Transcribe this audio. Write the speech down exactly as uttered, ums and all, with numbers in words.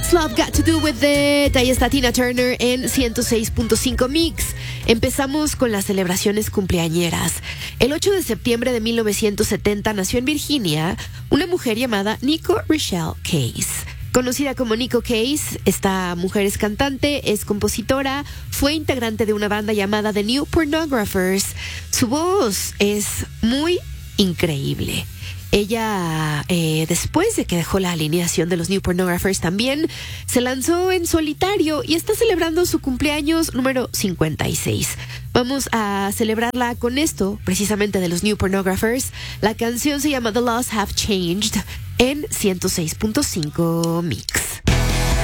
What's Love Got to Do With It? Ahí está Tina Turner en ciento seis punto cinco Mix. Empezamos con las celebraciones cumpleañeras. El ocho de septiembre de mil novecientos setenta nació en Virginia una mujer llamada Nico Rochelle Case. Conocida como Nico Case, esta mujer es cantante, es compositora, fue integrante de una banda llamada The New Pornographers. Su voz es muy increíble. Ella, eh, después de que dejó la alineación de los New Pornographers, también se lanzó en solitario y está celebrando su cumpleaños número cincuenta y seis. Vamos a celebrarla con esto, precisamente de los New Pornographers. La canción se llama The Laws Have Changed en ciento seis punto cinco Mix.